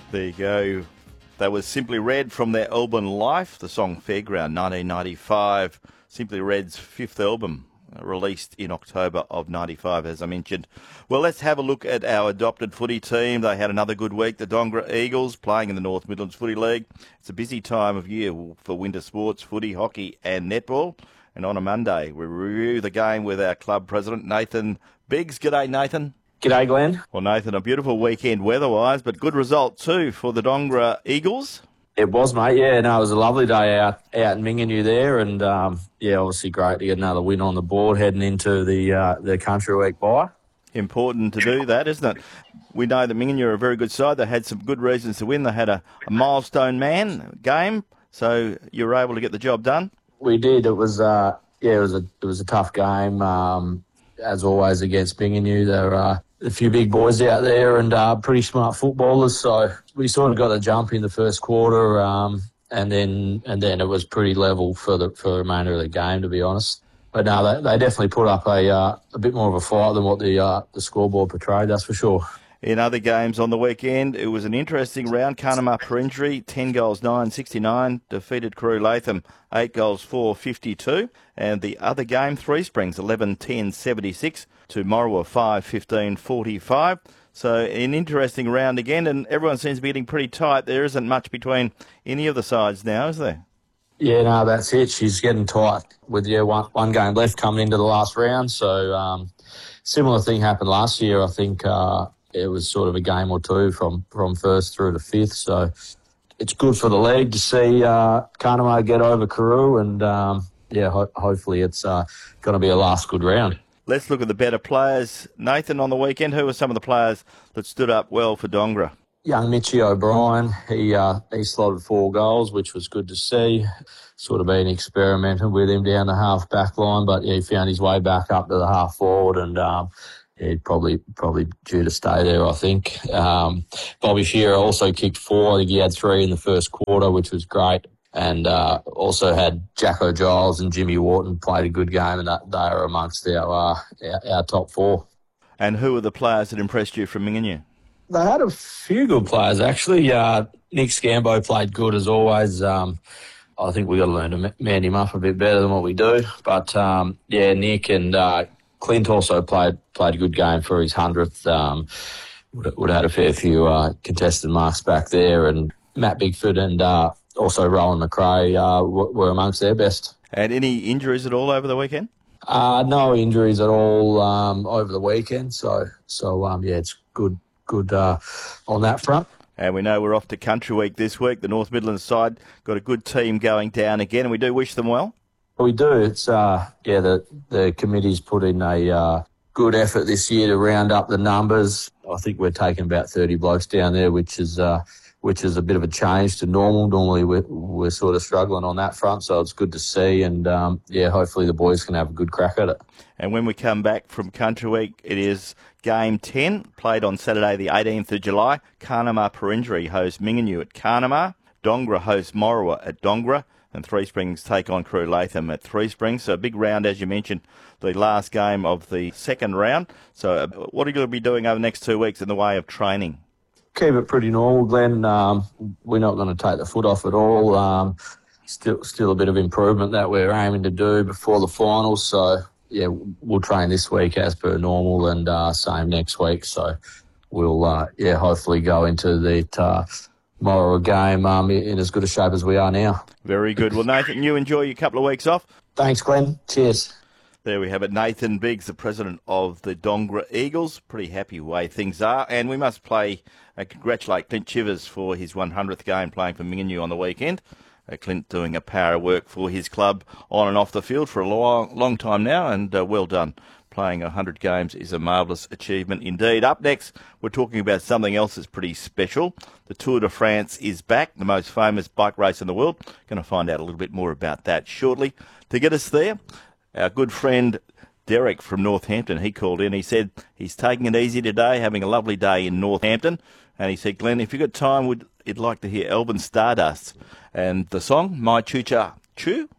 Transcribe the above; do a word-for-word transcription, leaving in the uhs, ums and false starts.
There you go. That was Simply Red from their album Life, the song Fairground, nineteen ninety-five. Simply Red's fifth album, released in October of ninety-five, as I mentioned. Well, let's have a look at our adopted footy team. They had another good week, the Dongara Eagles, playing in the North Midlands Footy League. It's a busy time of year for winter sports, footy, hockey and netball. And on a Monday, we review the game with our club president, Nathan Biggs. G'day, Nathan. G'day, Glenn. Well, Nathan, a beautiful weekend weather-wise, but good result too for the Dongara Eagles. It was, mate. Yeah, no, it was a lovely day out out in Minganoo there, and um, yeah, obviously great to get another win on the board heading into the uh, the country week bye. Important to do that, isn't it? We know that Minganoo are a very good side. They had some good reasons to win. They had a, a milestone man game, so you were able to get the job done. We did. It was uh, yeah, it was a it was a tough game. Um, as always against Minganoo, there are a few big boys out there and uh, pretty smart footballers. So we sort of got the jump in the first quarter, um, and then and then it was pretty level for the for the remainder of the game, to be honest. But no, they, they definitely put up a uh, a bit more of a fight than what the uh, the scoreboard portrayed. That's for sure. In other games on the weekend, it was an interesting round. Carnamah Perindri, ten goals, nine sixty-nine, defeated Crew Latham, eight goals, four fifty-two. And the other game, Three Springs, eleven ten seventy-six to Morawa, five fifteen forty-five. So an interesting round again, and everyone seems to be getting pretty tight. There isn't much between any of the sides now, is there? Yeah, no, that's it. She's getting tight with yeah, one, one game left coming into the last round. So um, similar thing happened last year, I think. Uh, It was sort of a game or two from, from first through to fifth. So it's good for the league to see uh, Carnamah get over Karoo. And, um, yeah, ho- hopefully it's uh, going to be a last good round. Let's look at the better players. Nathan, on the weekend, who were some of the players that stood up well for Dongara? Young Mitchie O'Brien, he uh, he slotted four goals, which was good to see. Sort of been experimenting with him down the half-back line, but yeah, he found his way back up to the half-forward and... Um, Yeah, he'd probably probably due to stay there, I think. Um, Bobby Shearer also kicked four. I think he had three in the first quarter, which was great. And uh, also had Jacko Giles and Jimmy Wharton played a good game, and that, they are amongst our, uh, our our top four. And who were the players that impressed you from Minganoo? They had a few good players, actually. Uh, Nick Scambo played good as always. Um, I think we've got to learn to man him up a bit better than what we do. But, um, yeah, Nick and... Uh, Clint also played played a good game for his hundredth. Um, would, would have had a fair few uh, contested marks back there, and Matt Bigford and uh, also Rowan McRae uh, were, were amongst their best. And any injuries at all over the weekend? Uh, no injuries at all um, over the weekend. So so um, yeah, it's good good uh, on that front. And we know we're off to Country Week this week. The North Midlands side got a good team going down again, and we do wish them well. We do. It's uh, yeah. The the committee's put in a uh, good effort this year to round up the numbers. I think we're taking about thirty blokes down there, which is uh, which is a bit of a change to normal. Normally we're we're sort of struggling on that front, so it's good to see. And um, yeah, hopefully the boys can have a good crack at it. And when we come back from Country Week, it is game ten, played on Saturday the eighteenth of July. Carnamah Perindri hosts Minganoo at Carnamah. Dongara hosts Morawa at Dongara. And Three Springs take on Crew Latham at Three Springs. So a big round, as you mentioned, the last game of the second round. So uh, what are you going to be doing over the next two weeks in the way of training? Keep it pretty normal, Glenn. Um, we're not going to take the foot off at all. Um, still still a bit of improvement that we're aiming to do before the finals. So, yeah, we'll train this week as per normal and uh, same next week. So we'll, uh, yeah, hopefully go into the... Uh, Morawa game um, in as good a shape as we are now. Very good. Well, Nathan, you enjoy your couple of weeks off. Thanks, Glenn. Cheers. There we have it. Nathan Biggs, the president of the Dongara Eagles. Pretty happy way things are. And we must play, uh, congratulate Clint Chivers for his one hundredth game playing for Minganoo on the weekend. Uh, Clint doing a power of work for his club on and off the field for a long, long time now, and uh, well done. Playing one hundred games is a marvellous achievement indeed. Up next, we're talking about something else that's pretty special. The Tour de France is back, the most famous bike race in the world. Going to find out a little bit more about that shortly. To get us there, our good friend Derek from Northampton, he called in. He said he's taking it easy today, having a lovely day in Northampton. And he said, Glenn, if you've got time, would you'd like to hear Elvin Stardust and the song, My Choo Cha Choo?